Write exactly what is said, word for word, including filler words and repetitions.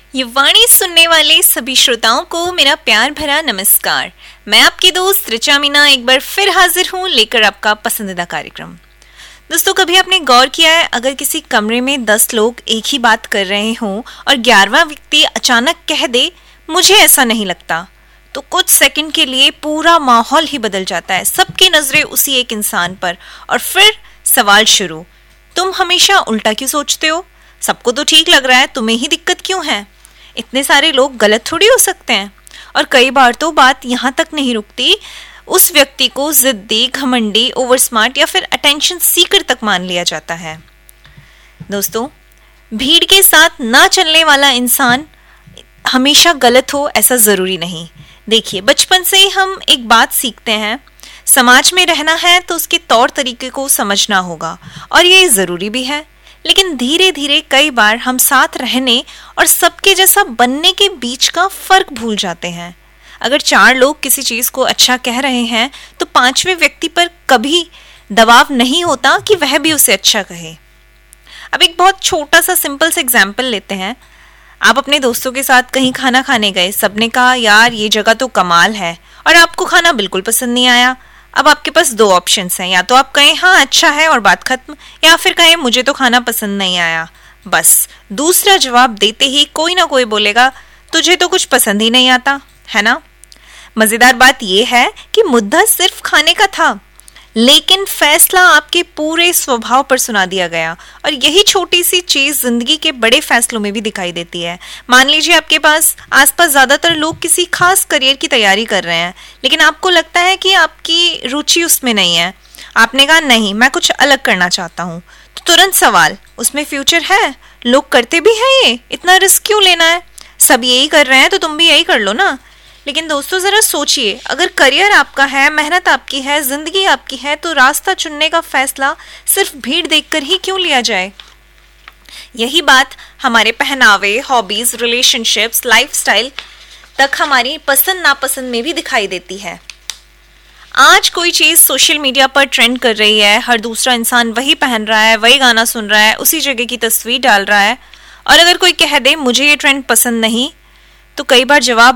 ये वाणी सुनने वाले सभी श्रोताओं को मेरा प्यार भरा नमस्कार। मैं आपकी दोस्त ऋचा मीना एक बार फिर हाजिर हूँ लेकर आपका पसंदीदा कार्यक्रम। दोस्तों, कभी आपने गौर किया है, अगर किसी कमरे में दस लोग एक ही बात कर रहे हों और ग्यारहवां व्यक्ति अचानक कह दे मुझे ऐसा नहीं लगता, तो कुछ सेकंड के लिए पूरा माहौल ही बदल जाता है। सबकी नजरें उसी एक इंसान पर और फिर सवाल शुरू, तुम हमेशा उल्टा क्यों सोचते हो? सबको तो ठीक लग रहा है, तुम्हें ही दिक्कत क्यों है? इतने सारे लोग गलत थोड़ी हो सकते हैं। और कई बार तो बात यहाँ तक नहीं रुकती, उस व्यक्ति को जिद्दी, घमंडी, ओवर स्मार्ट या फिर अटेंशन सीकर तक मान लिया जाता है। दोस्तों, भीड़ के साथ ना चलने वाला इंसान हमेशा गलत हो ऐसा जरूरी नहीं। देखिए, बचपन से ही हम एक बात सीखते हैं, समाज में रहना है तो उसके तौर तरीके को समझना होगा और ये जरूरी भी है। लेकिन धीरे धीरे कई बार हम साथ रहने और सबके जैसा बनने के बीच का फर्क भूल जाते हैं। अगर चार लोग किसी चीज को अच्छा कह रहे हैं तो पांचवें व्यक्ति पर कभी दबाव नहीं होता कि वह भी उसे अच्छा कहे। अब एक बहुत छोटा सा सिंपल सा एग्जाम्पल लेते हैं। आप अपने दोस्तों के साथ कहीं खाना खाने गए, सबने कहा यार ये जगह तो कमाल है, और आपको खाना बिल्कुल पसंद नहीं आया। अब आपके पास दो ऑप्शंस हैं, या तो आप कहें हाँ अच्छा है और बात खत्म, या फिर कहें मुझे तो खाना पसंद नहीं आया। बस दूसरा जवाब देते ही कोई ना कोई बोलेगा तुझे तो कुछ पसंद ही नहीं आता, है ना? मजेदार बात यह है कि मुद्दा सिर्फ खाने का था, लेकिन फैसला आपके पूरे स्वभाव पर सुना दिया गया। और यही छोटी सी चीज जिंदगी के बड़े फैसलों में भी दिखाई देती है। मान लीजिए आपके पास आसपास ज्यादातर लोग किसी खास करियर की तैयारी कर रहे हैं, लेकिन आपको लगता है कि आपकी रुचि उसमें नहीं है। आपने कहा नहीं, मैं कुछ अलग करना चाहता हूँ, तो तुरंत सवाल, उसमें फ्यूचर है? लोग करते भी हैं ये, इतना रिस्क क्यों लेना है? सब यही कर रहे हैं तो तुम भी यही कर लो ना। लेकिन दोस्तों, जरा सोचिए, अगर करियर आपका है, मेहनत आपकी है, जिंदगी आपकी है, तो रास्ता चुनने का फैसला सिर्फ भीड़ देखकर ही क्यों लिया जाए? यही बात हमारे पहनावे, हॉबीज, रिलेशनशिप्स, लाइफस्टाइल तक हमारी पसंद नापसंद में भी दिखाई देती है। आज कोई चीज सोशल मीडिया पर ट्रेंड कर रही है, हर दूसरा इंसान वही पहन रहा है, वही गाना सुन रहा है, उसी जगह की तस्वीर डाल रहा है, और अगर कोई कह दे मुझे ये ट्रेंड पसंद नहीं, तो कई बार जवाब